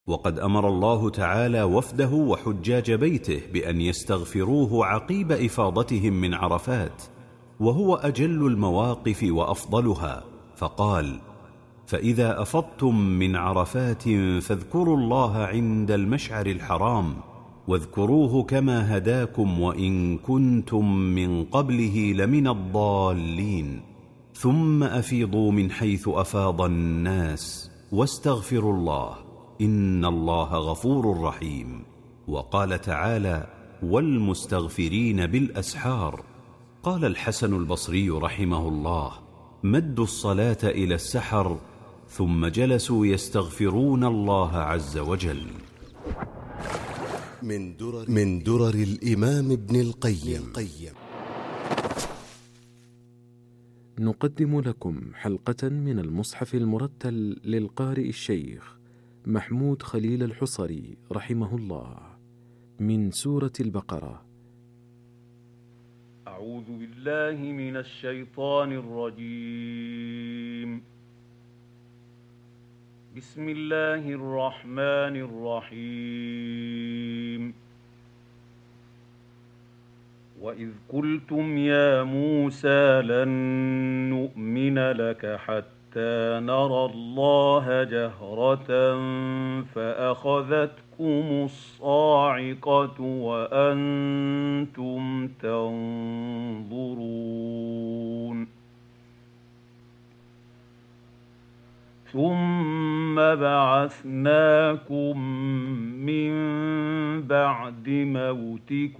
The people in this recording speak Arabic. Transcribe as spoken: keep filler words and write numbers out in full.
وقد أمر الله تعالى وفده وحجاج بيته بأن يستغفروه عقيب إفاضتهم من عرفات، وهو أجل المواقف وأفضلها، فقال: فإذا أفضتم من عرفات فاذكروا الله عند المشعر الحرام واذكروه كما هداكم وإن كنتم من قبله لمن الضالين، ثم أفيضوا من حيث أفاض الناس واستغفروا الله إن الله غفور رحيم. وقال تعالى: والمستغفرين بالأسحار. قال الحسن البصري رحمه الله: مدوا الصلاة إلى السحر ثم جلسوا يستغفرون الله عز وجل. من درر, من درر الإمام ابن القيم. نقدم لكم حلقة من المصحف المرتل للقارئ الشيخ محمود خليل الحصري رحمه الله، من سورة البقرة. أعوذ بالله من الشيطان الرجيم. بسم الله الرحمن الرحيم. وإذ قلتم يا موسى لن نؤمن لك حتى نرى الله جهرة فأخذتكم الصاعقة وأنتم تنظرون ثم بعثناكم من بعد موتكم